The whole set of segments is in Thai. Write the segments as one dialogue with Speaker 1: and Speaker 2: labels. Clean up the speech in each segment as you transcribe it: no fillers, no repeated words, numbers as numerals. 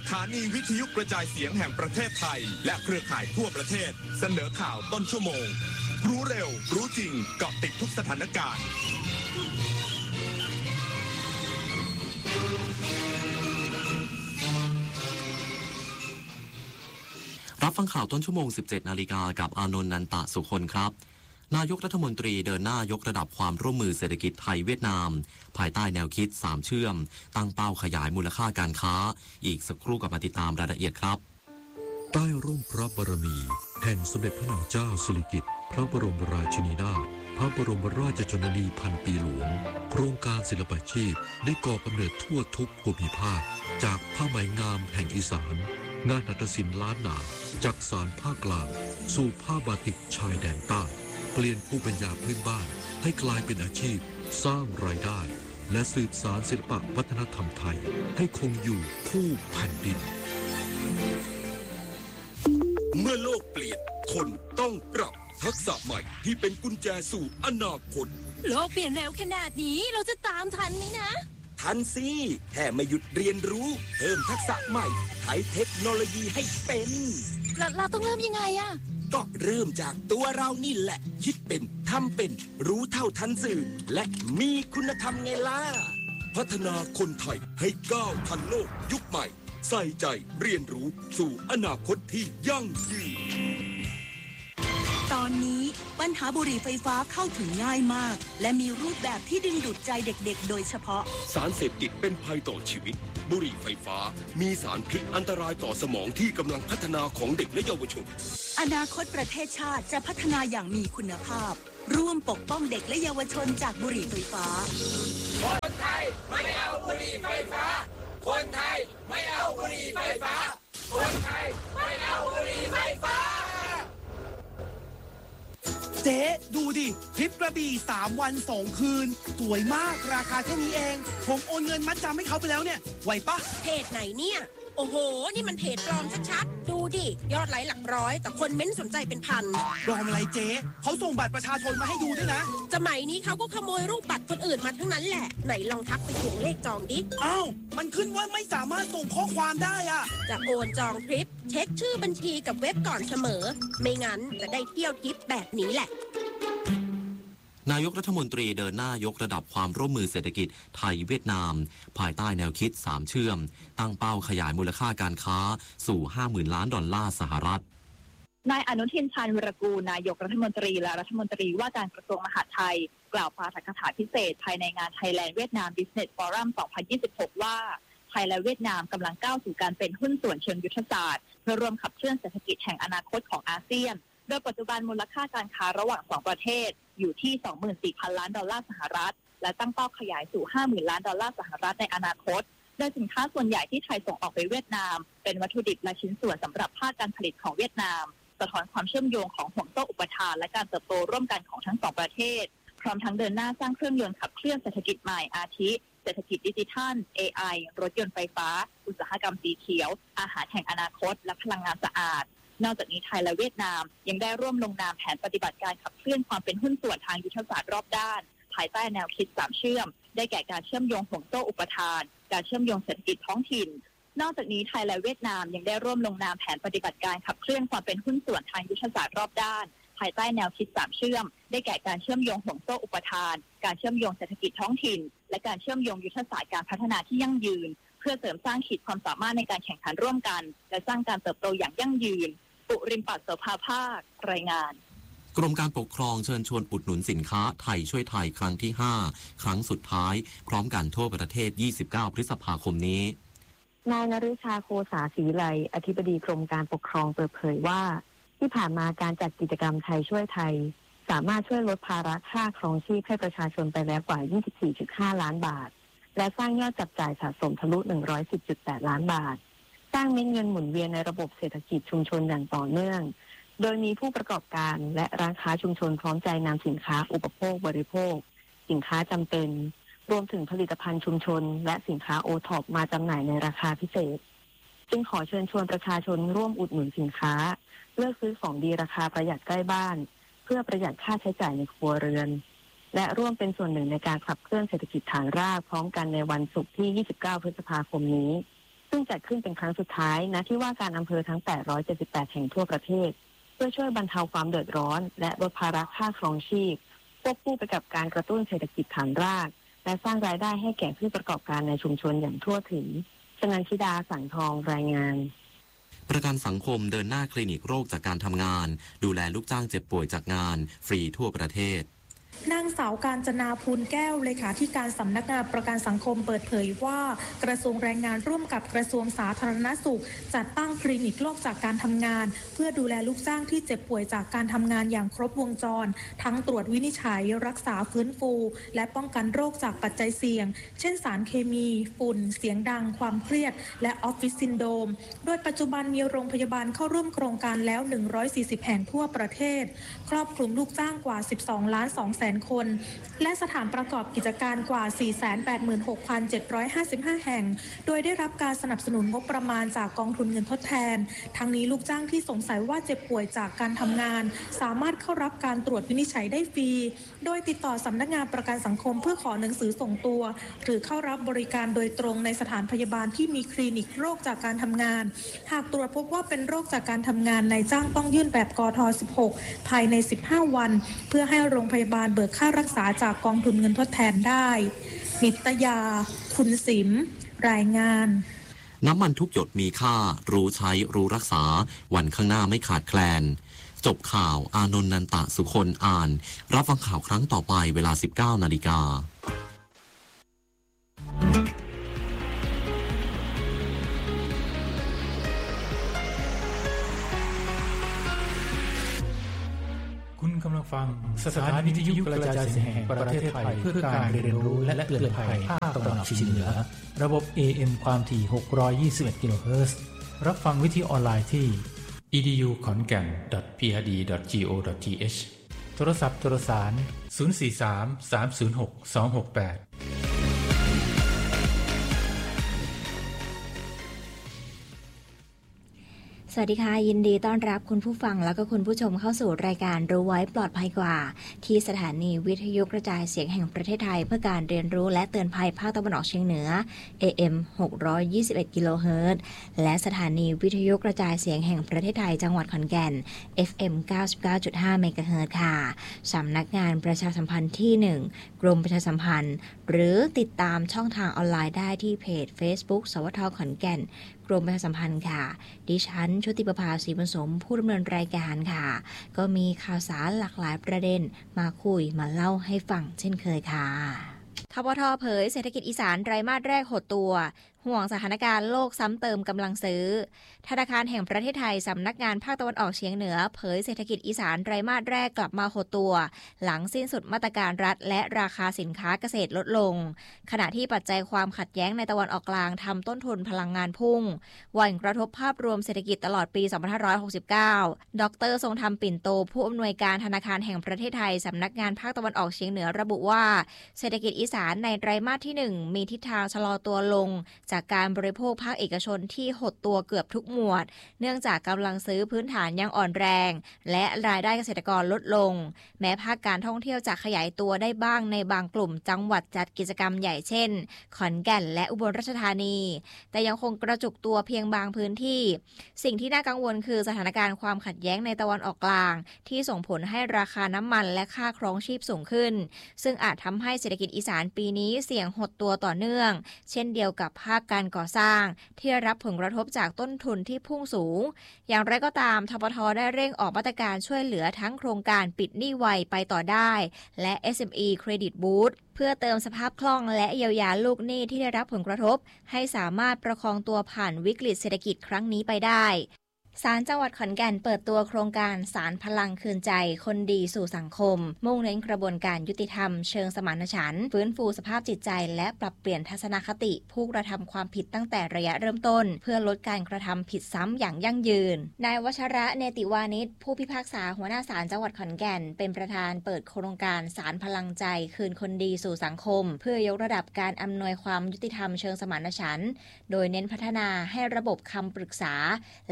Speaker 1: ถานีวิทยุกระจายเสียงแห่งประเทศไทยและเครือข่ายทั่วประเทศเสนอข่าวต้นชั่วโมงรู้เร็วรู้จริงเกาะติดทุกสถานการณ์
Speaker 2: รับฟังข่าวต้นชั่วโมง 17 นาฬิกากับอานนท์ นันตะสุคนครับนายกรัฐมนตรีเดินหน้ายกระดับความร่วมมือเศรษฐกิจไทยเวียดนามภายใต้แนวคิด3เชื่อมตั้งเป้าขยายมูลค่าการค้าอีกสักครู่กับมาติดตามรายละเอียดครับ
Speaker 3: ใต้ร่มพระบารมีแห่งสมเด็จพระนางเจ้าสิริกิติ์พระบรมราชินีนาถพระบรมราชชนนีพันปีหลวงโครงการศิลปาชีพได้ก่อกำเนิดทั่วทุกภูมิภาคจากผ้าไหมงามแห่งอีสานงานหัตถศิลป์ล้านนาจากสารภาคกลางสู่ผ้าบาติกชายแดนใต้เปลี่ยนภูมิปัญญาพื้นบ้านให้กลายเป็นอาชีพสร้างรายได้และสืบสานศิลปวัฒนธรรมไทยให้คงอยู่คู่แผ่นดิน
Speaker 4: เมื่อโลกเปลี่ยนคนต้องปรับทักษะใหม่ที่เป็นกุญแจสู่อนาคต
Speaker 5: โลกเปลี่ยนเร็วขนาดนี้เราจะตามทันไหมนะ
Speaker 4: ทันสิแค่ไม่หยุดเรียนรู้เพิ่มทักษะใหม่ใช้เทคโนโลยีให้เป็น
Speaker 5: เราต้องเริ่มยังไงอะ
Speaker 4: ก็เริ่มจากตัวเรานี่แหละคิดเป็นทำเป็นรู้เท่าทันสื่อและมีคุณธรรมไงล่ะพัฒนาคนไทยให้ก้าวทันโลกยุคใหม่ใส่ใจเรียนรู้สู่อนาคตที่ยั่งยืน
Speaker 6: ตอนนี้ปัญหาบุหรี่ไฟฟ้าเข้าถึงง่ายมากและมีรูปแบบที่ดึงดูดใจเด็กๆโดยเฉพาะ
Speaker 4: สารเสพติดเป็นภัยต่อชีวิตบุหรี่ไฟฟ้ามีสารพิษอันตรายต่อสมองที่กำลังพัฒนาของเด็กและเยาวชน
Speaker 6: อนาคตประเทศชาติจะพัฒนาอย่างมีคุณภาพร่วมปกป้องเด็กและเยาวชนจากบุหรี่ไฟฟ้า
Speaker 7: คนไทยไม่เอาบุหรี่ไฟฟ้าคนไทยไม่เอาบุหรี่ไฟฟ้าคนไทยไม่เอาบุหรี่ไฟฟ้า
Speaker 8: เจ๊ดูดิทริปกระบี่3 วัน 2 คืนสวยมากราคาแค่นี้เองผมโอนเงินมัดจำให้เขาไปแล้วเนี่ยไหวปะ
Speaker 5: เพจไหนเนี่ยโอ้โหนี่มันเพจปลอมชัดๆดูดิยอดไลค์หลักร้อยแต่คนเม้นสนใจเป็นพัน
Speaker 8: ปลอมอะไรเจ๊เขาส่งบัตรประชาชนมาให้ดูด้วยนะ
Speaker 5: สมัยนี้เขาก็ขโมยรูปบัตรคนอื่นมาทั้งนั้นแหละไหนลองทักไปถึงเลขจองดิ
Speaker 8: อ้าวมันขึ้นว่าไม่สามารถส่งข้อความได้อะ
Speaker 5: จะโอนจองทริปเช็คชื่อบัญชีกับเว็บก่อนเสมอไม่งั้นจะได้เที่ยวทริปแบบนี้แหละ
Speaker 2: นายกรัฐมนตรีเดินหน้ายกระดับความร่วมมือเศรษฐกิจไทยเวียดนามภายใต้แนวคิด3เชื่อมตั้งเป้าขยายมูลค่าการค้าสู่ 50,000 ล้านดอลลาร์สหรัฐ
Speaker 9: นายอนุทินชาญวิรากูลนายกรัฐมนตรีและรัฐมนตรีว่าการกระทรวงมหาดไทยกล่าวปาฐกถาพิเศษภายในงาน Thailand Vietnam Business Forum 2026 ว่าไทยและเวียดนามกำลังก้าวสู่การเป็นหุ้นส่วนเชิงยุทธศาสตร์เพื่อร่วมขับเคลื่อนเศรษฐกิจแห่งอนาคตของอาเซียนโดยปัจจุบันมูลค่าการค้าระหว่าง2ประเทศอยู่ที่ 24,000 ล้านดอลลาร์สหรัฐและตั้งเป้าขยายสู่ 50,000 ล้านดอลลาร์สหรัฐในอนาคตโดยสินค้าส่วนใหญ่ที่ไทยส่งออกไปเวียดนามเป็นวัตถุดิบและชิ้นส่วนสำหรับภาคการผลิตของเวียดนามสะท้อนความเชื่อมโยงของห่วงโซ่อุปทานและการเติบโตร่วมกันของทั้ง2ประเทศพร้อมทั้งเดินหน้าสร้างเครื่องยนต์ขับเคลื่อนเศรษฐกิจใหม่อาทิเศรษฐกิจดิจิทัล AI รถยนต์ไฟฟ้าอุตสาหกรรมสีเขียวอาหารแห่งอนาคตและพลังงานสะอาดนอกจากนี้ไทยและเวียดนามยังได้ร่วมลงนามแผนปฏิบัติการขับเคลื่อนความเป็นหุ้นส่วนทางยุทธศาสตร์รอบด้านภายใต้แนวคิด3เชื่อมได้แก่การเชื่อมโยงห่วงโซ่อุปทานการเชื่อมโยงเศรษฐกิจท้องถิ่นนอกจากนี้ไทยและเวียดนามยังได้ร่วมลงนามแผนปฏิบัติการขับเคลื่อนความเป็นหุ้นส่วนทางยุทธศาสตร์รอบด้านภายใต้แนวคิด3เชื่อมได้แก่การเชื่อมโยงห่วงโซ่อุปทานการเชื่อมโยงเศรษฐกิจท้องถิ่นและการเชื่อมโยงยุทธศาสตร์การพัฒนาที่ยั่งยืนเพื่อเสริมสร้างขีดความสามารถในการแข่งขันร่วมกันและสร้างการเติบโตอย่างยั่งยืนปุริมปัตโสภาภาครายงาน
Speaker 2: กรมการปกครองเชิญชวนอุดหนุนสินค้าไทยช่วยไทยครั้งที่5ครั้งสุดท้ายพร้อมกันทั่วประเทศ29พฤษภาคมนี้
Speaker 9: นายนฤชาโคสาศรีไลอธิบดีกรมการปกครองเปิดเผยว่าที่ผ่านมาการจัดกิจกรรมไทยช่วยไทยสามารถช่วยลดภาระค่าครองชีพให้ประชาชนไปแล้วกว่า 24.5 ล้านบาทและสร้างยอดจับจ่ายสะสมทะลุ 110.8 ล้านบาทสร้างเม็ดเงินหมุนเวียนในระบบเศรษฐกิจชุมชนอย่างต่อเนื่องโดยมีผู้ประกอบการและร้านค้าชุมชนพร้อมใจนำสินค้าอุปโภคบริโภคสินค้าจำเป็นรวมถึงผลิตภัณฑ์ชุมชนและสินค้าโอท็อปมาจำหน่ายในราคาพิเศษจึงขอเชิญชวนประชาชนร่วมอุดหนุนสินค้าเลือกซื้อของดีราคาประหยัดใกล้บ้านเพื่อประหยัดค่าใช้จ่ายในครัวเรือนและร่วมเป็นส่วนหนึ่งในการขับเคลื่อนเศรษฐกิจฐานรากพร้อมกันในวันศุกร์ที่ 29 พฤษภาคมนี้
Speaker 10: ซึ่งจัดขึ้นเป็นครั้งสุดท้ายณที่ว่าการอำเภอทั้ง878แห่งทั่วประเทศเพื่อช่วยบรรเทาความเดือดร้อนและลดภาระค่าครองชีพควบคู่ไปกับการกระตุ้นเศรษฐกิจฐานรากและสร้างรายได้ให้แก่ผู้ประกอบการในชุมชนอย่างทั่วถึงชนันชิดาสังทองรายงาน
Speaker 2: ประกันสังคมเดินหน้าคลินิกโรคจากการทำงานดูแลลูกจ้างเจ็บป่วยจากงานฟรีทั่วประเทศ
Speaker 11: นางสาวกาญจนาภูลแก้วเลขาธิการสำนักงานประกันสังคมเปิดเผยว่ากระทรวงแรงงานร่วมกับกระทรวงสาธารณสุขจัดตั้งคลินิกโรคจากการทำงานเพื่อดูแลลูกจ้างที่เจ็บป่วยจากการทำงานอย่างครบวงจรทั้งตรวจวินิจฉัยรักษาฟื้นฟูและป้องกันโรคจากปัจจัยเสี่ยงเช่นสารเคมีฝุ่นเสียงดังความเครียดและออฟฟิศซินโดรมโดยปัจจุบันมีโรงพยาบาลเข้าร่วมโครงการแล้ว140แห่งทั่วประเทศครอบคลุมลูกจ้างกว่า12.2 คนและสถานประกอบกิจการกว่า 486,755 แห่งโดยได้รับการสนับสนุนงบประมาณจากกองทุนเงินทดแทนทั้งนี้ลูกจ้างที่สงสัยว่าเจ็บป่วยจากการทำงานสามารถเข้ารับการตรวจวินิจฉัยได้ฟรีโดยติดต่อสำนักงานประกันสังคมเพื่อขอหนังสือส่งตัวหรือเข้ารับบริการโดยตรงในสถานพยาบาลที่มีคลินิกโรคจากการทำงานหากตรวจพบว่าเป็นโรคจากการทำงานนายจ้างต้องยื่นแบบกท16ภายใน15วันเพื่อให้โรงพยาบาลเบิกค่ารักษาจากกองทุนเงินทดแทนได้นิตยาคุณสิมรายงาน
Speaker 2: น้ำมันทุกหยดมีค่ารู้ใช้รู้รักษาวันข้างหน้าไม่ขาดแคลนจบข่าวอานนท์นันตะสุคนอ่านรับฟังข่าวครั้งต่อไปเวลา 19 นาฬิกา
Speaker 12: คุณกำลังฟังสถานีวิทยุกระจายเสียงแห่งประเทศไทยเพื่อการเรียนรู้และเตือนภัยภาคตะวันออกเฉียงเหนือระบบ AM ความถี่621 กิโลเฮิรตซ์รับฟังวิทยุออนไลน์ที่ edu.khongan.prd.go.th โทรศัพท์โทรสาร043 306 268
Speaker 13: สวัสดีค่ะยินดีต้อนรับคุณผู้ฟังแล้วก็คุณผู้ชมเข้าสู่รายการรู้ไว้ปลอดภัยกว่าที่สถานีวิทยุกระจายเสียงแห่งประเทศไทยเพื่อการเรียนรู้และเตือนภัยภาคตะวันออกเฉียงเหนือ AM 621 กิโลเฮิรตซ์และสถานีวิทยุกระจายเสียงแห่งประเทศไทยจังหวัดขอนแก่น FM 99.5 เมกะเฮิรตซ์ค่ะสำนักงานประชาสัมพันธ์ที่ 1 กรมประชาสัมพันธ์หรือติดตามช่องทางออนไลน์ได้ที่เพจ Facebook สวท.ขอนแก่นกรมประชาสัมพันธ์ค่ะดิฉันชุติประภาศรีบุญสมผู้ดำเนินรายการค่ะก็มีข่าวสารหลากหลายประเด็นมาคุยมาเล่าให้ฟังเช่นเคยค่ะทบท.เผยเศรษฐกิจอีสานไตรมาสแรกหดตัวห่วงสถานการณ์โลกซ้ำเติมกำลังซื้อธนาคารแห่งประเทศไทยสำนักงานภาคตะวันออกเฉียงเหนือเผยเศรษฐกิจอีสานไตรมาสแรกกลับมาหดตัวหลังสิ้นสุดมาตรการรัฐและราคาสินค้าเกษตรลดลงขณะที่ปัจจัยความขัดแย้งในตะวันออกกลางทำต้นทุนพลังงานพุ่งหวั่นกระทบภาพรวมเศรษฐกิจตลอดปี 2569 ดร.ทรงธรรมปิ่นโตผู้อำนวยการธนาคารแห่งประเทศไทยสำนักงานภาคตะวันออกเฉียงเหนือระบุว่าเศรษฐกิจอีสานในไตรมาสที่ 1มีทิศทางชะลอตัวลงจากการบริโภคภาคเอกชนที่หดตัวเกือบทุกหมวดเนื่องจากกำลังซื้อพื้นฐานยังอ่อนแรงและรายได้เกษตรกรลดลงแม้ภาคการท่องเที่ยวจะขยายตัวได้บ้างในบางกลุ่มจังหวัดจัดกิจกรรมใหญ่เช่นขอนแก่นและอุบลราชธานีแต่ยังคงกระจุกตัวเพียงบางพื้นที่สิ่งที่น่ากังวลคือสถานการณ์ความขัดแย้งในตะวันออกกลางที่ส่งผลให้ราคาน้ำมันและค่าครองชีพสูงขึ้นซึ่งอาจทำให้เศรษฐกิจอีสานปีนี้เสี่ยงหดตัวต่อเนื่องเช่นเดียวกับภาคการก่อสร้างที่รับผลกระทบจากต้นทุนที่พุ่งสูงอย่างไรก็ตามทปท.ได้เร่งออกมาตรการช่วยเหลือทั้งโครงการปิดหนี้ไวไปต่อได้และ SME Credit Boost เพื่อเติมสภาพคล่องและเยียวยาลูกหนี้ที่ได้รับผลกระทบให้สามารถประคองตัวผ่านวิกฤตเศรษฐกิจครั้งนี้ไปได้ศาลจังหวัดขอนแก่นเปิดตัวโครงการศาลพลังคืนใจคนดีสู่สังคมมุ่งเน้นกระบวนการยุติธรรมเชิงสมานฉันท์ฟื้นฟูสภาพจิตใจและปรับเปลี่ยนทัศนคติผู้กระทำความผิดตั้งแต่ระยะเริ่มต้นเพื่อลดการกระทำผิดซ้ำอย่างยั่งยืนนายวชระเนติวานิชผู้พิพากษาหัวหน้าศาลจังหวัดขอนแก่นเป็นประธานเปิดโครงการศาลพลังใจคืนคนดีสู่สังคมเพื่อยกระดับการอำนวยความยุติธรรมเชิงสมานฉันท์โดยเน้นพัฒนาให้ระบบคำปรึกษาและเสริมส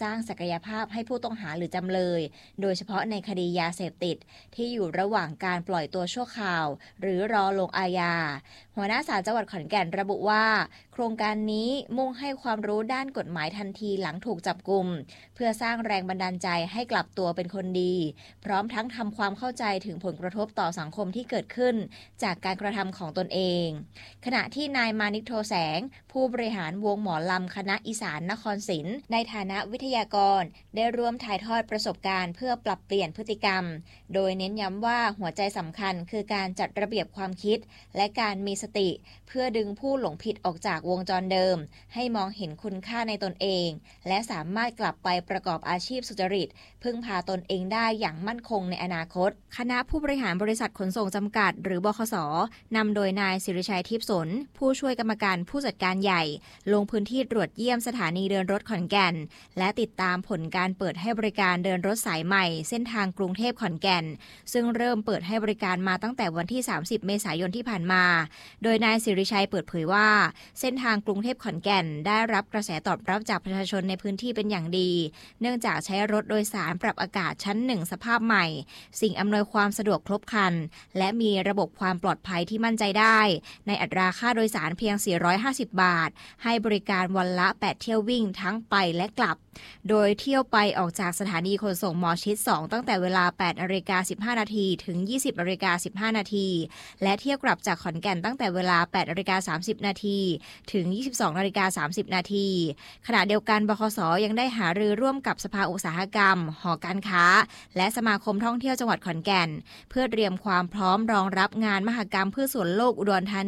Speaker 13: สร้างศักยภาพให้ผู้ต้องหาหรือจำเลยโดยเฉพาะในคดียาเสพติดที่อยู่ระหว่างการปล่อยตัวชั่วคราวหรือรอลงอาญาหัวหน้าศาลจังหวัดขอนแก่นระบุว่าโครงการนี้มุ่งให้ความรู้ด้านกฎหมายทันทีหลังถูกจับกุมเพื่อสร้างแรงบันดาลใจให้กลับตัวเป็นคนดีพร้อมทั้งทำความเข้าใจถึงผลกระทบต่อสังคมที่เกิดขึ้นจากการกระทำของตนเองขณะที่นายมานิกโทแสงผู้บริหารวงหมอลำคณะอีสานนครศิลป์ในฐานะวิทยากรได้ร่วมถ่ายทอดประสบการณ์เพื่อปรับเปลี่ยนพฤติกรรมโดยเน้นย้ำว่าหัวใจสำคัญคือการจัดระเบียบความคิดและการมีสติเพื่อดึงผู้หลงผิดออกจากวงจรเดิมให้มองเห็นคุณค่าในตนเองและสามารถกลับไปประกอบอาชีพสุจริตพึ่งพาตนเองได้อย่างมั่นคงในอนาคตคณะผู้บริหารบริษัทขนส่งจำกัดหรือบขส.นำโดยนายศิริชัยทิพย์สนผู้ช่วยกรรมการผู้จัดการใหญ่ลงพื้นที่ตรวจเยี่ยมสถานีเดินรถขอนแก่นและติดตามผลการเปิดให้บริการเดินรถสายใหม่เส้นทางกรุงเทพขอนแก่นซึ่งเริ่มเปิดให้บริการมาตั้งแต่วันที่30เมษายนที่ผ่านมาโดยนายศิริชัยเปิดเผยว่าเส้นทางกรุงเทพขอนแก่นได้รับกระแสตอบรับจากประชาชนในพื้นที่เป็นอย่างดีเนื่องจากใช้รถโดยสารปรับอากาศชั้น1สภาพใหม่สิ่งอำนวยความสะดวกครบครันและมีระบบความปลอดภัยที่มั่นใจได้ในอัตราค่าโดยสารเพียง450 บาทให้บริการวันละ8เที่ยววิ่งทั้งไปและกลับโดยเที่ยวไปออกจากสถานีขนส่งหมอชิด2ตั้งแต่เวลา 8:15 น.ถึง 20:15 น.และเที่ยวกลับจากขอนแก่นตั้งแต่เวลา 8:30 น.ถึง 22:30 น.ขณะเดียวกันบขส.ยังได้หารือร่วมกับสภาอุตสาหกรรมหอการค้าและสมาคมท่องเที่ยวจังหวัดขอนแก่นเพื่อเตรียมความพร้อมรองรับงานมหกรรมพืชสวนโลกอุดรธานี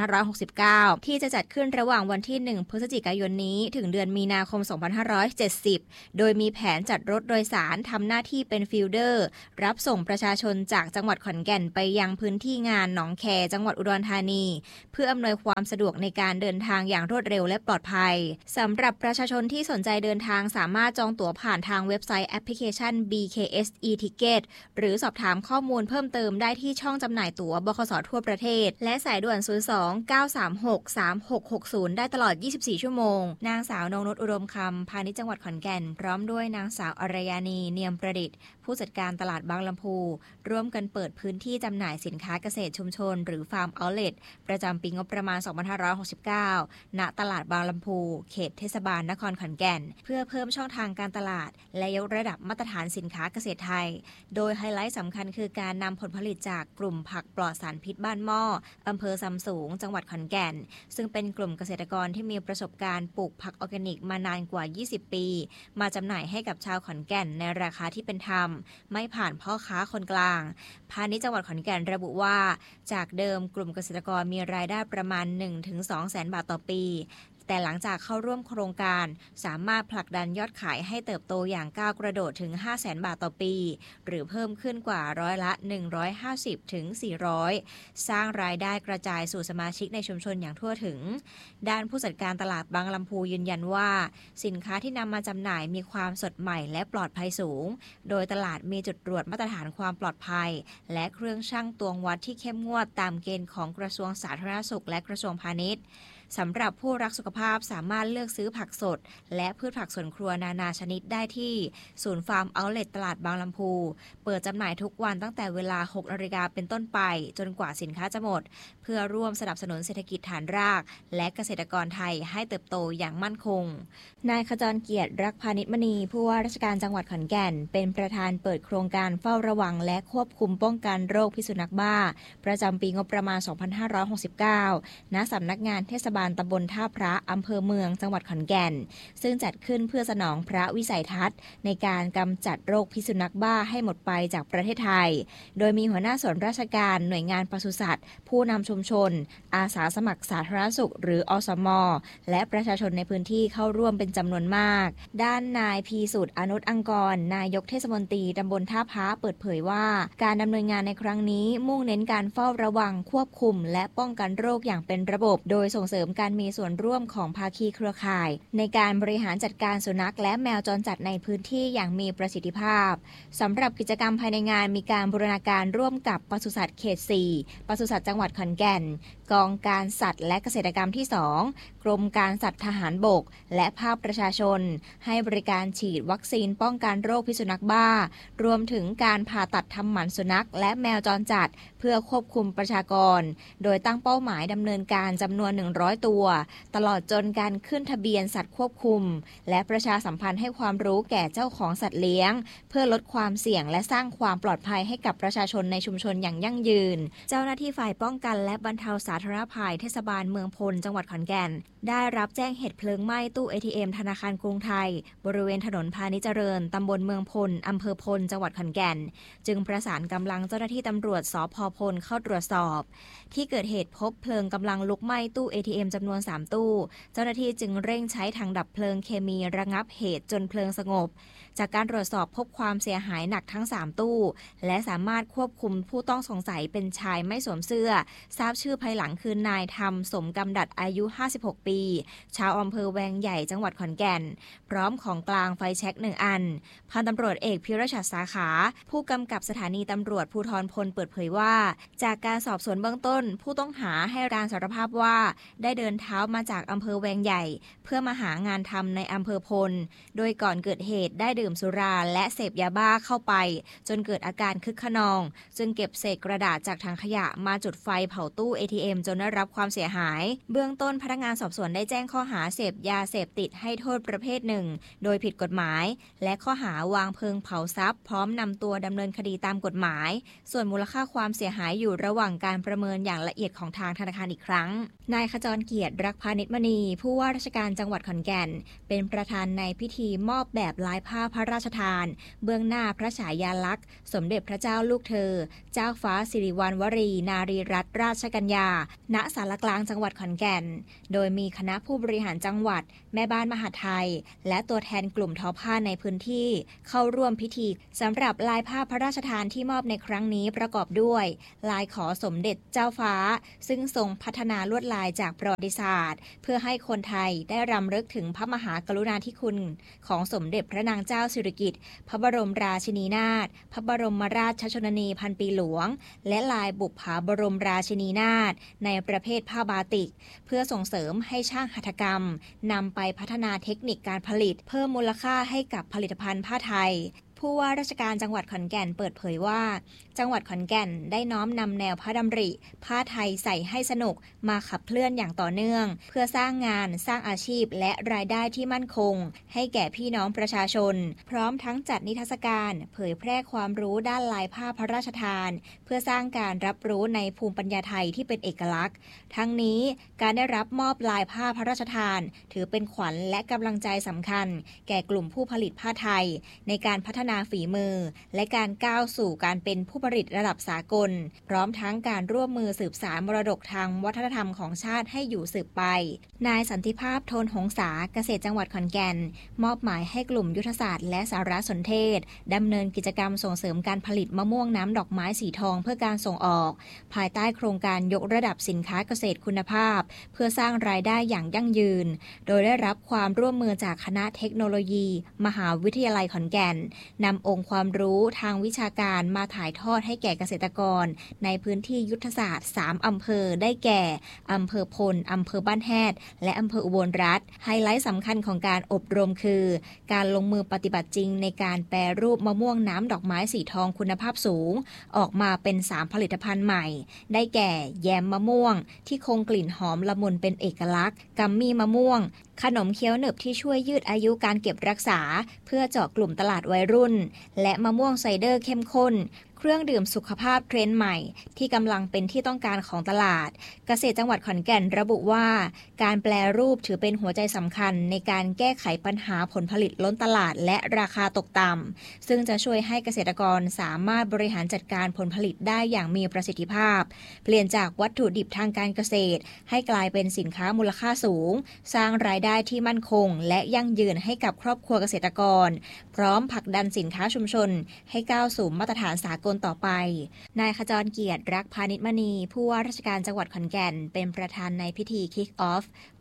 Speaker 13: 2569 ที่จะจัดขึ้นระหว่างวันที่ 1 พฤศจิกายนนี้ถึงเดือนมีนาคม 2570 โดยมีแผนจัดรถโดยสารทำหน้าที่เป็นฟีลเดอร์รับส่งประชาชนจากจังหวัดขอนแก่นไปยังพื้นที่งานหนองแคจังหวัดอุดรธานีเพื่ออำนวยความสะดวกในการเดินทางอย่างรวดเร็วและปลอดภัยสำหรับประชาชนที่สนใจเดินทางสามารถจองตั๋วผ่านทางเว็บไซต์แอปพลิเคชัน BKS e-Ticket หรือสอบถามข้อมูลเพิ่มเติมได้ที่ช่องจำหน่ายตั๋วบขส.ทั่วประเทศและสายด่วน 02-936-3660 ได้ตลอด 24 ชั่วโมงนางสาวนงนุชอุดมคำพาณิชย์จังหวัดขอนแก่นพร้อมด้วยนางสาวอรยานีเนียมประดิษฐ์ผู้จัดการตลาดบางลำพูร่วมกันเปิดพื้นที่จำหน่ายสินค้าเกษตรชุมชนหรือฟาร์มเอาท์เลทประจำปีงบประมาณ 2569 ณ ตลาดบางลำพูเขตเทศบาลนครขอนแก่นเพื่อเพิ่มช่องทางการตลาดและยกระดับมาตรฐานสินค้าเกษตรไทยโดยไฮไลท์สำคัญคือการนำผลผลิตจากกลุ่มผักปลอดสารพิษบ้านหม้ออำเภอซำสูงจังหวัดขอนแก่นซึ่งเป็นกลุ่มเกษตรกรที่มีประสบการณ์ปลูกผักออร์แกนิกมานานกว่า 20 ปีมาจำหน่ายให้กับชาวขอนแก่นในราคาที่เป็นธรรมไม่ผ่านพ่อค้าคนกลางพาณิชย์จังหวัดขอนแก่นระบุว่าจากเดิมกลุ่มเกษตรกรมีรายได้ประมาณ 1-2 แสนบาทต่อปีแต่หลังจากเข้าร่วมโครงการสามารถผลักดันยอดขายให้เติบโตอย่างก้าวกระโดดถึง 500,000 บาทต่อปีหรือเพิ่มขึ้นกว่าร้อยละ 150-400 สร้างรายได้กระจายสู่สมาชิกในชุมชนอย่างทั่วถึงด้านผู้จัดการตลาดบางลำพูยืนยันว่าสินค้าที่นำมาจำหน่ายมีความสดใหม่และปลอดภัยสูงโดยตลาดมีจุดตรวจมาตรฐานความปลอดภัยและเครื่องชั่งตวงวัดที่เข้มงวดตามเกณฑ์ของกระทรวงสาธารณสุขและกระทรวงพาณิชย์สำหรับผู้รักสุขภาพสามารถเลือกซื้อผักสดและพืชผักสวนครัวนานาชนิดได้ที่ศูนย์ฟาร์มเอาท์เลทตลาดบางลำพูเปิดจำหน่ายทุกวันตั้งแต่เวลา 6 นาฬิกาเป็นต้นไปจนกว่าสินค้าจะหมดเพื่อร่วมสนับสนุนเศรษฐกิจฐานรากและเกษตรกรไทยให้เติบโตอย่างมั่นคงนายขจรเกียรติรักพาณิชมณีผู้ว่าราชการจังหวัดขอนแก่นเป็นประธานเปิดโครงการเฝ้าระวังและควบคุมป้องกันโรคพิษสุนัขบ้าประจำปีงบประมาณ 2569 ณ สำนักงานเทศบาลตำบลท่าพระอำเภอเมืองจังหวัดขอนแก่นซึ่งจัดขึ้นเพื่อสนองพระวิสัยทัศน์ในการกำจัดโรคพิษสุนัขบ้าให้หมดไปจากประเทศไทยโดยมีหัวหน้าส่วนราชการหน่วยงานปศุสัตว์ผู้นำชุมชนอาสาสมัครสาธารณสุขหรืออสม.และประชาชนในพื้นที่เข้าร่วมเป็นจำนวนมากด้านนายพีสุทธิ์อนุชอังกรนายกเทศมนตรีตำบลท่าพระเปิดเผยว่าการดำเนินงานในครั้งนี้มุ่งเน้นการเฝ้าระวังควบคุมและป้องกันโรคอย่างเป็นระบบโดยส่งเสริมการมีส่วนร่วมของภาคีเครือข่ายในการบริหารจัดการสุนัขและแมวจรจัดในพื้นที่อย่างมีประสิทธิภาพสำหรับกิจกรรมภายในงานมีการบูรณาการร่วมกับปศุสัตว์เขต 4 ปศุสัตว์จังหวัดขอนแก่นกองการสัตว์และเกษตรกรรมที่ 2 กรมการสัตว์ทหารบกและภาคประชาชนให้บริการฉีดวัคซีนป้องกันโรคพิษสุนัขบ้ารวมถึงการผ่าตัดทำหมันสุนัขและแมวจรจัดเพื่อควบคุมประชากรโดยตั้งเป้าหมายดำเนินการจำนวน100ตัวตลอดจนการขึ้นทะเบียนสัตว์ควบคุมและประชาสัมพันธ์ให้ความรู้แก่เจ้าของสัตว์เลี้ยงเพื่อลดความเสี่ยงและสร้างความปลอดภัยให้กับประชาชนในชุมชนอย่างยั่งยืนเจ้าหน้าที่ฝ่ายป้องกันและบรรเทาสาธารณภัยเทศบาลเมืองพลจังหวัดขอนแก่นได้รับแจ้งเหตุเพลิงไหม้ตู้ ATM ธนาคารกรุงไทยบริเวณถนนพาณิชย์เจริญตำบลเมืองพลอำเภอพลจังหวัดขอนแก่นจึงประสานกำลังเจ้าหน้าที่ตำรวจสภ.พลเข้าตรวจสอบที่เกิดเหตุพบเพลิงกำลังลุกไหม้ตู้ ATM จำนวน3ตู้เจ้าหน้าที่จึงเร่งใช้ถังดับเพลิงเคมีระงับเหตุจนเพลิงสงบจากการตรวจสอบพบความเสียหายหนักทั้ง3ตู้และสามารถควบคุมผู้ต้องสงสัยเป็นชายไม่สวมเสื้อทราบชื่อภายหลังคือนายธรรมสมกำดัดอายุ56ปีชาวอำเภอแวงใหญ่จังหวัดขอนแก่นพร้อมของกลางไฟแช็ก1อันพันตำรวจเอกพิรชัดสาขาผู้กำกับสถานีตำรวจภูธรพลเปิดเผยว่าจากการสอบสวนเบื้องต้นผู้ต้องหาให้การสารภาพว่าได้เดินเท้ามาจากอำเภอแวงใหญ่เพื่อมาหางานทำในอำเภอพลโดยก่อนเกิดเหตุได้ดื่มสุราและเสพยาบ้าเข้าไปจนเกิดอาการคึกคะนองจึงเก็บเศษกระดาษจากถังขยะมาจุดไฟเผาตู้ ATM จนได้รับความเสียหายเบื้องต้นพนักงานสอบสวนได้แจ้งข้อหาเสพยาเสพติดให้โทษประเภทหนึ่งโดยผิดกฎหมายและข้อหาวางเพลิงเผาทรัพย์พร้อมนำตัวดำเนินคดีตามกฎหมายส่วนมูลค่าความเสียหายอยู่ระหว่างการประเมินอย่างละเอียดของทางธนาคารอีกครั้งนายขจรเกียรติรักพานิชมณีผู้ว่าราชการจังหวัดขอนแก่นเป็นประธานในพิธีมอบแบบลายผ้าพระราชทานเบื้องหน้าพระฉายาลักษณ์สมเด็จพระเจ้าลูกเธอเจ้าฟ้าสิริวัณวรีนารีรัตนราชกัญญาณศาลกลางจังหวัดขอนแก่นโดยมีคณะผู้บริหารจังหวัดแม่บ้านมหาดไทยและตัวแทนกลุ่มทอผ้าในพื้นที่เข้าร่วมพิธีสำหรับลายผ้าพระราชทานที่มอบในครั้งนี้ประกอบด้วยลายขอสมเด็จเจ้าฟ้าซึ่งทรงพัฒนาลวดลายจากประวัติศาสตร์เพื่อให้คนไทยได้รำลึกถึงพระมหากรุณาธิคุณของสมเด็จพระนางเจ้าสิริกิติ์พระบรมราชินีนาถพระบรมราชชนนีพันปีหลวงและลายบุปผาบรมราชินีนาถในประเภทผ้าบาติกเพื่อส่งเสริมให้ช่างหัตถกรรมนำไปพัฒนาเทคนิคการผลิตเพิ่มมูลค่าให้กับผลิตภัณฑ์ผ้าไทยผู้ว่าราชการจังหวัดขอนแก่นเปิดเผยว่าจังหวัดขอนแก่นได้น้อมนำแนวพระดำริผ้าไทยใส่ให้สนุกมาขับเคลื่อนอย่างต่อเนื่องเพื่อสร้างงานสร้างอาชีพและรายได้ที่มั่นคงให้แก่พี่น้องประชาชนพร้อมทั้งจัดนิทรรศการเผยแพร่ความรู้ด้านลายผ้าพระราชทานเพื่อสร้างการรับรู้ในภูมิปัญญาไทยที่เป็นเอกลักษณ์ทั้งนี้การได้รับมอบลายผ้าพระราชทานถือเป็นขวัญและกำลังใจสำคัญแก่กลุ่มผู้ผลิตผ้าไทยในการพัฒนาฝีมือและการก้าวสู่การเป็นผู้ผลิตระดับสากลพร้อมทั้งการร่วมมือสืบสานมรดกทางวัฒนธรรมของชาติให้อยู่สืบไปนายสันติภาพโทนหงษาเกษตรจังหวัดขอนแก่นมอบหมายให้กลุ่มยุทธศาสตร์และสารสนเทศดำเนินกิจกรรมส่งเสริมการผลิตมะม่วงน้ำดอกไม้สีทองเพื่อการส่งออกภายใต้โครงการยกระดับสินค้าเกษตรคุณภาพเพื่อสร้างรายได้อย่างยั่งยืนโดยได้รับความร่วมมือจากคณะเทคโนโลยีมหาวิทยาลัยขอนแก่นนำองค์ความรู้ทางวิชาการมาถ่ายทอดให้แก่เกษตรกรในพื้นที่ยุทธศาสตร์3อำเภอได้แก่อำเภอพลอำเภอบ้านแฮดและอำเภออุบลรัตน์ไฮไลท์สำคัญของการอบรมคือการลงมือปฏิบัติจริงในการแปรรูปมะม่วงน้ำดอกไม้สีทองคุณภาพสูงออกมาเป็น3ผลิตภัณฑ์ใหม่ได้แก่แยมมะม่วงที่คงกลิ่นหอมละมุนเป็นเอกลักษณ์กัมมี่มะม่วงขนมเคี้ยวหนึบที่ช่วยยืดอายุการเก็บรักษาเพื่อเจาะกลุ่มตลาดวัยรุ่นและมะม่วงไซเดอร์เข้มข้นเครื่องดื่มสุขภาพเทรนด์ใหม่ที่กำลังเป็นที่ต้องการของตลาดเกษตรจังหวัดขอนแก่นระบุว่าการแปรรูปถือเป็นหัวใจสำคัญในการแก้ไขปัญหาผลผลิตล้นตลาดและราคาตกต่ำซึ่งจะช่วยให้เกษตรกรสามารถบริหารจัดการผลผลิตได้อย่างมีประสิทธิภาพเปลี่ยนจากวัตถุดิบทางการเกษตรให้กลายเป็นสินค้ามูลค่าสูงสร้างรายได้ที่มั่นคงและยั่งยืนให้กับครอบครัวเกษตรกรพร้อมผลักดันสินค้าชุมชนให้ก้าวสู่มาตรฐานสากลต่อไปนายขจรเกียรติรักพานิชมณีผู้ว่าราชการจังหวัดขอนแก่นเป็นประธานในพิธี Kick Off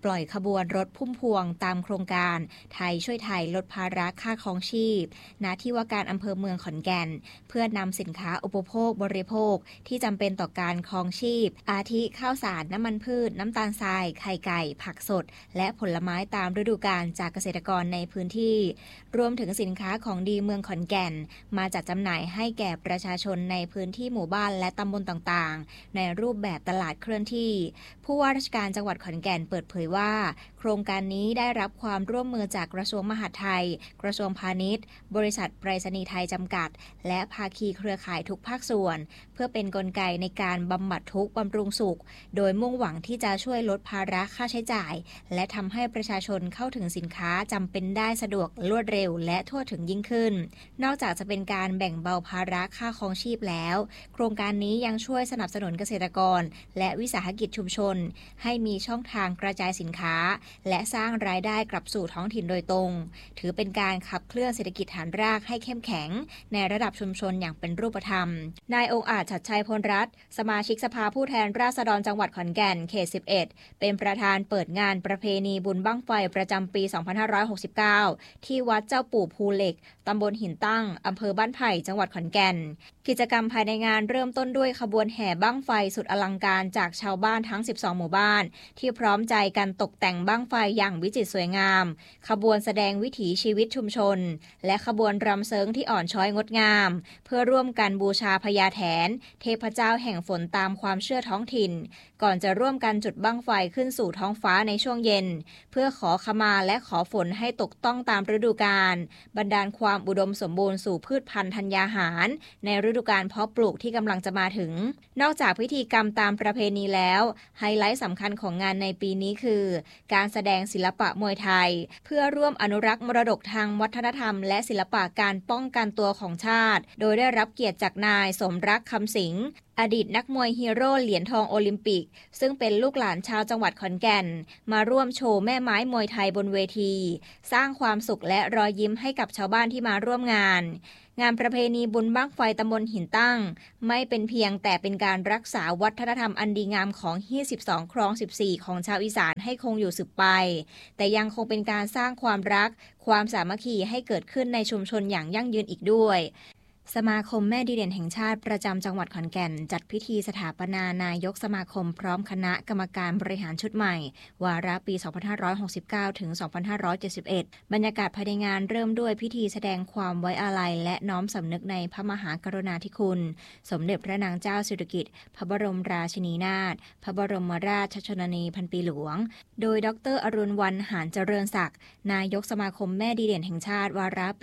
Speaker 13: ปล่อยขบวนรถพุ่มพวงตามโครงการไทยช่วยไทยลดภาระค่าครองชีพณที่ว่าการอำเภอเมืองขอนแก่นเพื่อนำสินค้าอุปโภคบริโภคที่จำเป็นต่อการครองชีพอาทิข้าวสารน้ำมันพืชน้ำตาลทรายไข่ไก่ผักสดและผลไม้ตามฤดูกาลจากเกษตรกรในพื้นที่รวมถึงสินค้าของดีเมืองขอนแก่นมาจัดจำหน่ายให้แก่ประชาชนในพื้นที่หมู่บ้านและตำบลต่างๆในรูปแบบตลาดเคลื่อนที่ผู้ว่าราชการจังหวัดขอนแก่นเปิดเผยว่าโครงการนี้ได้รับความร่วมมือจากกระทรวงมหาดไทยกระทรวงพาณิชย์บริษัทไปรษณีย์ไทยจำกัดและภาคีเครือข่ายทุกภาคส่วนเพื่อเป็นกลไกในการบำบัดทุกข์บำรุงสุขโดยมุ่งหวังที่จะช่วยลดภาระค่าใช้จ่ายและทำให้ประชาชนเข้าถึงสินค้าจำเป็นได้สะดวกรวดเร็วและทั่วถึงยิ่งขึ้นนอกจากจะเป็นการแบ่งเบาภาระค่าครองชีพแล้วโครงการนี้ยังช่วยสนับสนุนเกษตรกรและวิสาหกิจชุมชนให้มีช่องทางกระจายสินค้าและสร้างรายได้กลับสู่ท้องถิ่นโดยตรงถือเป็นการขับเคลื่อนเศรษฐกิจฐานรากให้เข้มแข็งในระดับชุมชนอย่างเป็นรูปธรรมนายองค์อาจฉัตรชัยพลรัตน์สมาชิกสภาผู้แทนราษฎรจังหวัดขอนแก่นเขต 11เป็นประธานเปิดงานประเพณีบุญบั้งไฟประจำปี 2569 ที่วัดเจ้าปู่ภูเหล็กตำบลหินตั้งอำเภอบ้านไผ่จังหวัดขอนแก่นกิจกรรมภายในงานเริ่มต้นด้วยขบวนแห่บั้งไฟสุดอลังการจากชาวบ้านทั้ง 12 หมู่บ้านที่พร้อมใจกันตกแต่งบั้งไฟอย่างวิจิตรสวยงามขบวนแสดงวิถีชีวิตชุมชนและขบวนรำเซิงที่อ่อนช้อยงดงามเพื่อร่วมกันบูชาพญาแถนเทพเจ้าแห่งฝนตามความเชื่อท้องถิ่นก่อนจะร่วมกันจุดบั้งไฟขึ้นสู่ท้องฟ้าในช่วงเย็นเพื่อขอขมาและขอฝนให้ตกต้องตามฤดูกาลบันดาลความอุดมสมบูรณ์สู่พืชพันธุ์ธัญญาหารในฤดูกาลเพาะปลูกที่กำลังจะมาถึงนอกจากพิธีกรรมตามประเพณีแล้วไฮไลท์สำคัญของงานในปีนี้คือการแสดงศิลปะมวยไทยเพื่อร่วมอนุรักษ์มรดกทางวัฒนธรรมและศิลปะการป้องกันตัวของชาติโดยได้รับเกียรติจากนายสมรักคำสิงห์อดีตนักมวยฮีโร่เหรียญทองโอลิมปิกซึ่งเป็นลูกหลานชาวจังหวัดขอนแก่นมาร่วมโชว์แม่ไม้มวยไทยบนเวทีสร้างความสุขและรอยยิ้มให้กับชาวบ้านที่มาร่วมงานประเพณีบุญบั้งไฟตำบลหินตั้งไม่เป็นเพียงแต่เป็นการรักษาวัฒนธรรมอันดีงามของฮี12ครอง14ของชาวอีสานให้คงอยู่สืบไปแต่ยังคงเป็นการสร้างความรักความสามัคคีให้เกิดขึ้นในชุมชนอย่างยั่งยืนอีกด้วยสมาคมแม่ดีเด่นแห่งชาติประจำจังหวัดขอนแก่นจัดพิธีสถาปนานายกสมาคมพร้อมคณะกรรมการบริหารชุดใหม่วาระปี 2569 ถึง 2571 บรรยากาศภายในงานเริ่มด้วยพิธีแสดงความไว้อาลัยและน้อมสำนึกในพระมหากรุณาธิคุณสมเด็จพระนางเจ้าสิริกิติ์พระบรมราชินีนาถพระบรมราชชนนีพันปีหลวงโดยดร.อรุณวรรณหานเจริญศักดิ์นายกสมาคมแม่ดีเด่นแห่งชาติวาระปี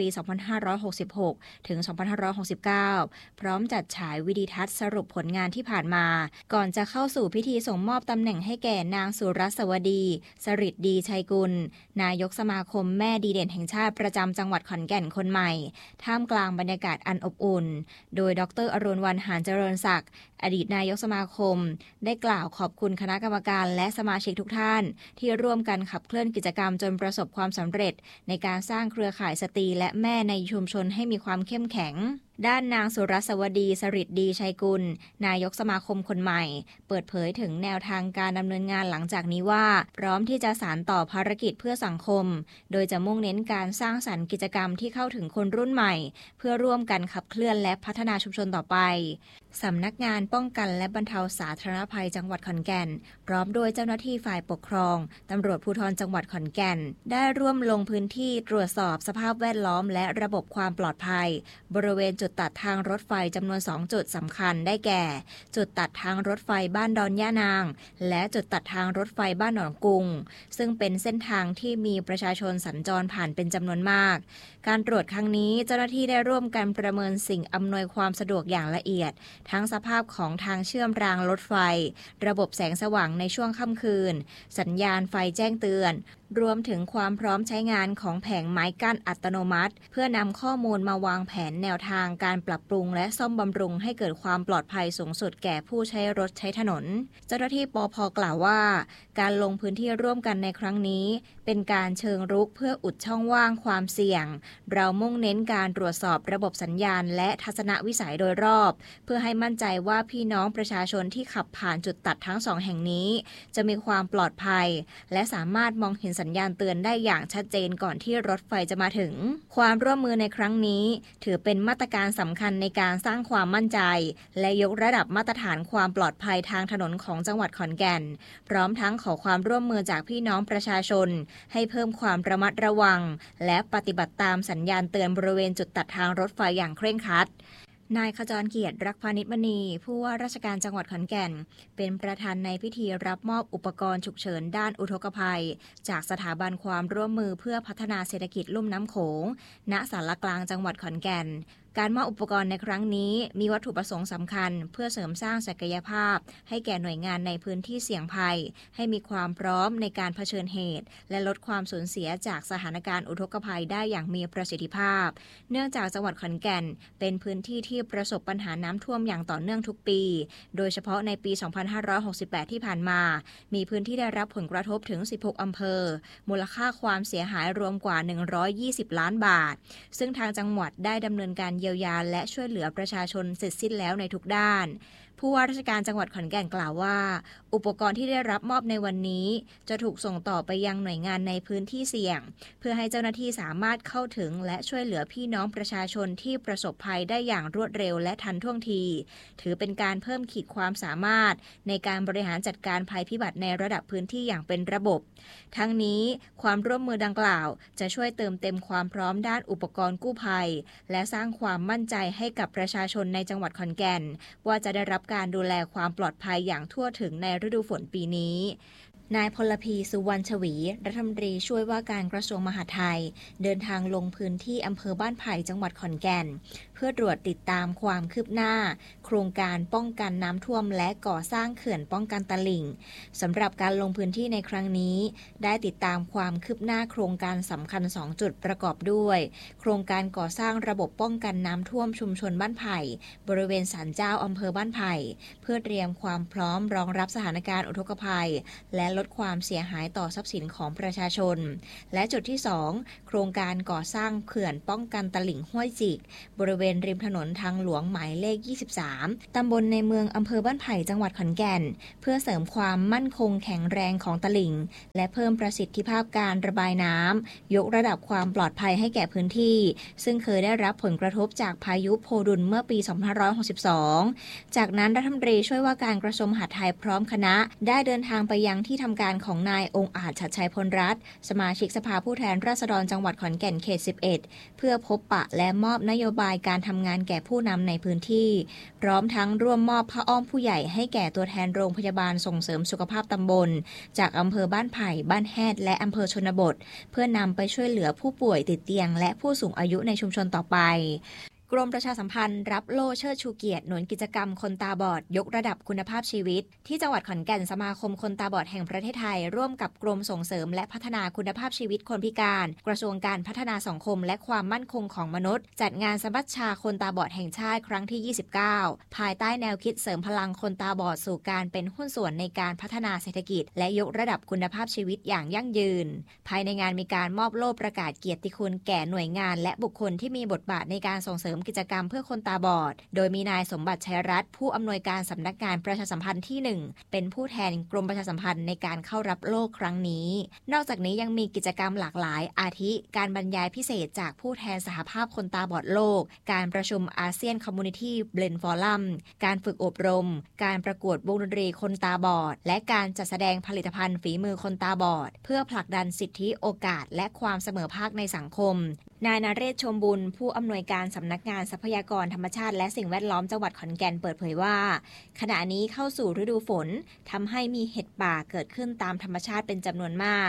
Speaker 13: 2566 ถึง 2569 พร้อมจัดฉายวิดีทัศน์สรุปผลงานที่ผ่านมาก่อนจะเข้าสู่พิธีส่งมอบตำแหน่งให้แก่นางสุรัสวดีสฤษฎีชัยกุลนายกสมาคมแม่ดีเด่นแห่งชาติประจำจังหวัดขอนแก่นคนใหม่ท่ามกลางบรรยากาศอันอบอุ่นโดยดร.อรุณวรรณหานเจริญศักดิ์อดีตนายกสมาคมได้กล่าวขอบคุณคณะกรรมการและสมาชิกทุกท่านที่ร่วมกันขับเคลื่อนกิจกรรมจนประสบความสำเร็จในการสร้างเครือข่ายสตรีและแม่ในชุมชนให้มีความเข้มแข็งด้านนางสุรัสวดีสฤษฎีชัยกุลนายกสมาคมคนใหม่เปิดเผยถึงแนวทางการดำเนินงานหลังจากนี้ว่าพร้อมที่จะสานต่อภารกิจเพื่อสังคมโดยจะมุ่งเน้นการสร้างสรรค์กิจกรรมที่เข้าถึงคนรุ่นใหม่เพื่อร่วมกันขับเคลื่อนและพัฒนาชุมชนต่อไปสำนักงานป้องกันและบรรเทาสาธารณภัยจังหวัดขอนแก่นพร้อมโดยเจ้าหน้าที่ฝ่ายปกครองตำรวจภูธรจังหวัดขอนแก่นได้ร่วมลงพื้นที่ตรวจสอบสภาพแวดล้อมและระบบความปลอดภัยบริเวณจุดตัดทางรถไฟจำนวน2จุดสำคัญได้แก่จุดตัดทางรถไฟบ้านดอนย่านางและจุดตัดทางรถไฟบ้านหนองกุงซึ่งเป็นเส้นทางที่มีประชาชนสัญจรผ่านเป็นจำนวนมากการตรวจครั้งนี้เจ้าหน้าที่ได้ร่วมกันประเมินสิ่งอำนวยความสะดวกอย่างละเอียดทั้งสภาพของทางเชื่อมรางรถไฟระบบแสงสว่างในช่วงค่ำคืนสัญญาณไฟแจ้งเตือนรวมถึงความพร้อมใช้งานของแผงไม้กั้นอัตโนมัติเพื่อนำข้อมูลมาวางแผนแนวทางการปรับปรุงและซ่อมบำรุงให้เกิดความปลอดภัยสูงสุดแก่ผู้ใช้รถใช้ถนนเจ้าหน้าที่ปภ.กล่าวว่าการลงพื้นที่ร่วมกันในครั้งนี้เป็นการเชิงรุกเพื่ออุดช่องว่างความเสี่ยงเรามุ่งเน้นการตรวจสอบระบบสัญญาณและทัศนวิสัยโดยรอบเพื่อให้มั่นใจว่าพี่น้องประชาชนที่ขับผ่านจุดตัดทั้ง2แห่งนี้จะมีความปลอดภัยและสามารถมองเห็นสัญญาณเตือนได้อย่างชัดเจนก่อนที่รถไฟจะมาถึงความร่วมมือในครั้งนี้ถือเป็นมาตรการสำคัญในการสร้างความมั่นใจและยกระดับมาตรฐานความปลอดภัยทางถนนของจังหวัดขอนแก่นพร้อมทั้งขอความร่วมมือจากพี่น้องประชาชนให้เพิ่มความระมัดระวังและปฏิบัติตามสัญญาณเตือนบริเวณจุดตัดทางรถไฟอย่างเคร่งครัดนายขจรเกียรติรักพานิชมณีผู้ว่าราชการจังหวัดขอนแก่นเป็นประธานในพิธีรับมอบอุปกรณ์ฉุกเฉินด้านอุทกภัยจากสถาบันความร่วมมือเพื่อพัฒนาเศรษฐกิจลุ่มน้ำโขงณศาลกลางจังหวัดขอนแก่นการมอบอุปกรณ์ในครั้งนี้มีวัตถุประสงค์สำคัญเพื่อเสริมสร้างศักยภาพให้แก่หน่วยงานในพื้นที่เสี่ยงภัยให้มีความพร้อมในการเผชิญเหตุและลดความสูญเสียจากสถานการณ์อุทกภัยได้อย่างมีประสิทธิภาพเนื่องจากจังหวัดขอนแก่นเป็นพื้นที่ที่ประสบปัญหาน้ำท่วมอย่างต่อเนื่องทุกปีโดยเฉพาะในปี 2568 ที่ผ่านมามีพื้นที่ได้รับผลกระทบถึง 16 อำเภอมูลค่าความเสียหายรวมกว่า 120 ล้านบาทซึ่งทางจังหวัดได้ดำเนินการเยียวยาและช่วยเหลือประชาชนเสร็จสิ้นแล้วในทุกด้านผู้ว่าราชการจังหวัดขอนแก่นกล่าวว่าอุปกรณ์ที่ได้รับมอบในวันนี้จะถูกส่งต่อไปยังหน่วยงานในพื้นที่เสี่ยงเพื่อให้เจ้าหน้าที่สามารถเข้าถึงและช่วยเหลือพี่น้องประชาชนที่ประสบภัยได้อย่างรวดเร็วและทันท่วงทีถือเป็นการเพิ่มขีดความสามารถในการบริหารจัดการภัยพิบัติในระดับพื้นที่อย่างเป็นระบบทั้งนี้ความร่วมมือดังกล่าวจะช่วยเติมเต็มความพร้อมด้านอุปกรณ์กู้ภัยและสร้างความมั่นใจให้กับประชาชนในจังหวัดขอนแก่นว่าจะได้รับการดูแลความปลอดภัยอย่างทั่วถึงในฤดูฝนปีนี้นายพลพีสุวรรณชวีรัฐมนตรีช่วยว่าการกระทรวงมหาดไทยเดินทางลงพื้นที่อำเภอบ้านไผ่จังหวัดขอนแก่นเพื่อตรวจติดตามความคืบหน้าโครงการป้องกันน้ำท่วมและก่อสร้างเขื่อนป้องกันตลิ่งสำหรับการลงพื้นที่ในครั้งนี้ได้ติดตามความคืบหน้าโครงการสำคัญ2จุดประกอบด้วยโครงการก่อสร้างระบบป้องกันน้ำท่วมชุมชนบ้านไผ่บริเวณศาลเจ้าอำเภอบ้านไผ่เพื่อเตรียมความพร้อมรองรับสถานการณ์อุทกภัยและลดความเสียหายต่อทรัพย์สินของประชาชนและจุดที่2โครงการก่อสร้างเขื่อนป้องกันตลิ่งห้วยจิกบริเวณริมถนนทางหลวงหมายเลข23ตำบลในเมืองอำเภอบ้านไผ่จังหวัดขอนแก่นเพื่อเสริมความมั่นคงแข็งแรงของตลิ่งและเพิ่มประสิทธิภาพการระบายน้ำยกระดับความปลอดภัยให้แก่พื้นที่ซึ่งเคยได้รับผลกระทบจากพายุโพดุลเมื่อปี 2562 จากนั้นรัฐมนตรีช่วยว่าการกระทรวงมหาดไทยพร้อมคณะได้เดินทางไปยังที่ทำการของนายองค์อาจชัดชัยพลรัตน์สมาชิกสภาผู้แทนราษฎรจังหวัดขอนแก่นเขต 11 เพื่อพบปะและมอบนโยบายการทำงานแก่ผู้นำในพื้นที่พร้อมทั้งร่วมมอบผ้าอ้อมผู้ใหญ่ให้แก่ตัวแทนโรงพยาบาลส่งเสริมสุขภาพตำบลจากอำเภอบ้านไผ่บ้านแฮดและอำเภอชนบทเพื่อนำไปช่วยเหลือผู้ป่วยติดเตียงและผู้สูงอายุในชุมชนต่อไปกรมประชาสัมพันธ์รับโล่เชิดชูเกียรติหนุนกิจกรรมคนตาบอดยกระดับคุณภาพชีวิตที่จังหวัดขอนแก่นสมาคมคนตาบอดแห่งประเทศไทยร่วมกับกรมส่งเสริมและพัฒนาคุณภาพชีวิตคนพิการกระทรวงการพัฒนาสังคมและความมั่นคงของมนุษย์จัดงานสมัชชาคนตาบอดแห่งชาติครั้งที่29ภายใต้แนวคิดเสริมพลังคนตาบอดสู่การเป็นหุ้นส่วนในการพัฒนาเศรษฐกิจและยกระดับคุณภาพชีวิตอย่างยั่งยืนภายในงานมีการมอบโล่ประกาศเกียรติคุณแก่หน่วยงานและบุคคลที่มีบทบาทในการส่งเสริมกิจกรรมเพื่อคนตาบอดโดยมีนายสมบัติชัยรัตน์ผู้อำนวยการสำนักงานประชาสัมพันธ์ที่1เป็นผู้แทนกรมประชาสัมพันธ์ในการเข้ารับโล่ครั้งนี้นอกจากนี้ยังมีกิจกรรมหลากหลายอาทิการบรรยายพิเศษจากผู้แทนสหภาพคนตาบอดโลกการประชุมอาเซียนคอมมูนิตี้เบลนด์ฟอรัมการฝึกอบรมการประกวดวงดนตรีคนตาบอดและการจัดแสดงผลิตภัณฑ์ฝีมือคนตาบอดเพื่อผลักดันสิทธิโอกาสและความเสมอภาคในสังคมนายนเรศชมบุญผู้อำนวยการสำนักงานทรัพยากรธรรมชาติและสิ่งแวดล้อมจังหวัดขอนแก่นเปิดเผยว่าขณะนี้เข้าสู่ฤดูฝนทำให้มีเห็ดป่าเกิดขึ้นตามธรรมชาติเป็นจำนวนมาก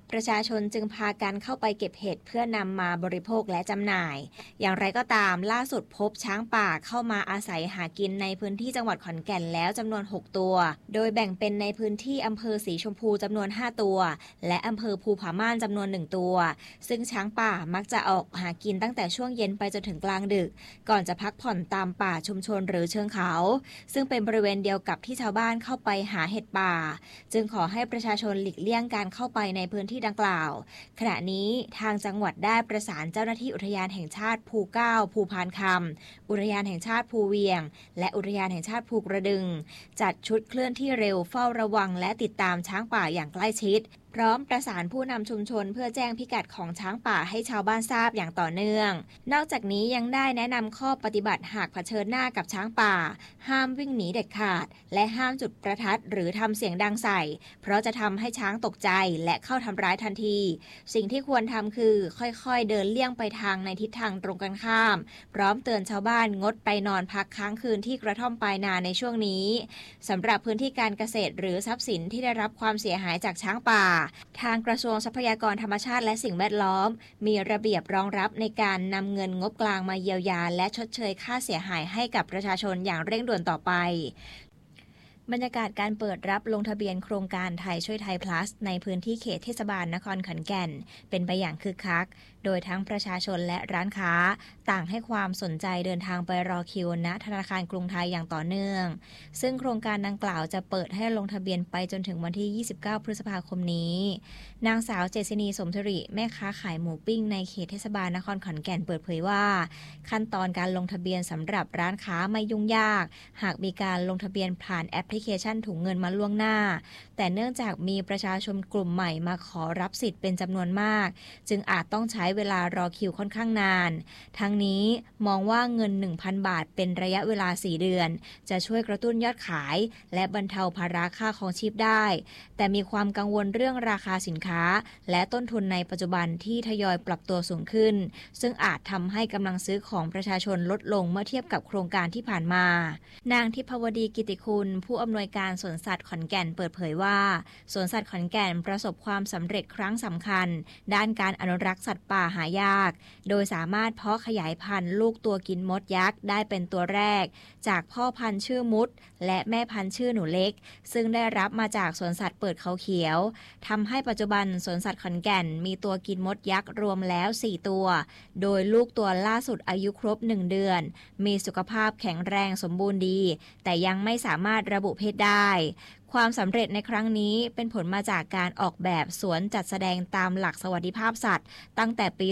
Speaker 13: ประชาชนจึงพากันเข้าไปเก็บเห็ดเพื่อนำมาบริโภคและจำหน่ายอย่างไรก็ตามล่าสุดพบช้างป่าเข้ามาอาศัยหากินในพื้นที่จังหวัดขอนแก่นแล้วจำนวน6ตัวโดยแบ่งเป็นในพื้นที่อำเภอสีชมพูจำนวน5ตัวและอำเภอภูผาม่านจำนวน1ตัวซึ่งช้างป่ามักจะออกหากินตั้งแต่ช่วงเย็นไปจนถึงกลางดึกก่อนจะพักผ่อนตามป่าชุมชนหรือเชิงเขาซึ่งเป็นบริเวณเดียวกับที่ชาวบ้านเข้าไปหาเห็ดป่าจึงขอให้ประชาชนหลีกเลี่ยงการเข้าไปในพื้นที่ดังกล่าวขณะนี้ทางจังหวัดได้ประสานเจ้าหน้าที่อุทยานแห่งชาติภูเก้าภูพานคำอุทยานแห่งชาติภูเวียงและอุทยานแห่งชาติภูกระดึงจัดชุดเคลื่อนที่เร็วเฝ้าระวังและติดตามช้างป่าอย่างใกล้ชิดพร้อมประสานผู้นำชุมชนเพื่อแจ้งพิกัดของช้างป่าให้ชาวบ้านทราบอย่างต่อเนื่องนอกจากนี้ยังได้แนะนำข้อปฏิบัติหากเผชิญหน้ากับช้างป่าห้ามวิ่งหนีเด็ดขาดและห้ามจุดประทัดหรือทำเสียงดังใส่เพราะจะทำให้ช้างตกใจและเข้าทำร้ายทันทีสิ่งที่ควรทำคือค่อยๆเดินเลี่ยงไปทางในทิศทางตรงกันข้ามพร้อมเตือนชาวบ้านงดไปนอนพักค้างคืนที่กระท่อมปลายนาในช่วงนี้สำหรับพื้นที่การเกษตรหรือทรัพย์สินที่ได้รับความเสียหายจากช้างป่าทางกระทรวงทรัพยากรธรรมชาติและสิ่งแวดล้อมมีระเบียบรองรับในการนำเงินงบกลางมาเยียวยาและชดเชยค่าเสียหายให้กับประชาชนอย่างเร่งด่วนต่อไปบรรยากาศการเปิดรับลงทะเบียนโครงการไทยช่วยไทย plus ในพื้นที่เขตเทศบาลนครขอนแก่นเป็นไปอย่างคึกคักโดยทั้งประชาชนและร้านค้าต่างให้ความสนใจเดินทางไปรอคิวณธนาคารกรุงไทยอย่างต่อเนื่องซึ่งโครงการดังกล่าวจะเปิดให้ลงทะเบียนไปจนถึงวันที่29พฤษภาคมนี้นางสาวเจษณีสมสิริแม่ค้าขายหมูปิ้งในเขตเทศบาลนครขอนแก่นเปิดเผยว่าขั้นตอนการลงทะเบียนสำหรับร้านค้าไม่ยุ่งยากหากมีการลงทะเบียนผ่านแอปพลิเคชันถุงเงินมาล่วงหน้าแต่เนื่องจากมีประชาชนกลุ่มใหม่มาขอรับสิทธิ์เป็นจำนวนมากจึงอาจต้องใช้เวลารอคิวค่อนข้างนานทั้งนี้มองว่าเงิน 1,000 บาทเป็นระยะเวลา4เดือนจะช่วยกระตุ้นยอดขายและบรรเทาภาระค่าครองชีพได้แต่มีความกังวลเรื่องราคาสินค้าและต้นทุนในปัจจุบันที่ทยอยปรับตัวสูงขึ้นซึ่งอาจทำให้กำลังซื้อของประชาชนลดลงเมื่อเทียบกับโครงการที่ผ่านมานางทิพวดีกิติคุณผู้อำนวยการสวนสัตว์ขอนแก่นเปิดเผยว่าสวนสัตว์ขอนแก่นประสบความสำเร็จครั้งสำคัญด้านการอนุรักษ์สัตว์ป่าหายากโดยสามารถเพาะขยายพันธุ์ลูกตัวกินมดยักษ์ได้เป็นตัวแรกจากพ่อพันธุ์ชื่อมุดและแม่พันธุ์ชื่อหนูเล็กซึ่งได้รับมาจากสวนสัตว์เปิดเขาเขียวทำให้ปัจจุบันสวนสัตว์ขอนแก่นมีตัวกินมดยักษ์รวมแล้ว4ตัวโดยลูกตัวล่าสุดอายุครบ1เดือนมีสุขภาพแข็งแรงสมบูรณ์ดีแต่ยังไม่สามารถระบุเพศได้ความสำเร็จในครั้งนี้เป็นผลมาจากการออกแบบสวนจัดแสดงตามหลักสวัสดิภาพสัตว์ตั้งแต่ปี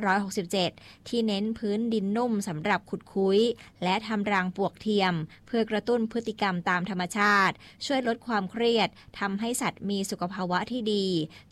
Speaker 13: 2567 ที่เน้นพื้นดินนุ่มสำหรับขุดคุ้ยและทำรางปลวกเทียมเพื่อกระตุ้นพฤติกรรมตามธรรมชาติช่วยลดความเครียดทำให้สัตว์มีสุขภาวะที่ดี